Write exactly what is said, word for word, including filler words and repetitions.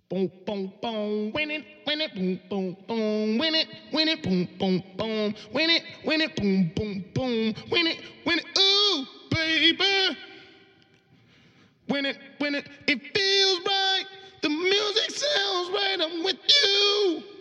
Boom, boom, boom, win it, win it, boom, boom, boom, win it, win it, boom, boom, boom, win it, win it, boom, boom, boom, win it, win it, ooh, baby. Win it, win it, it feels right. The music sounds right. I'm with you.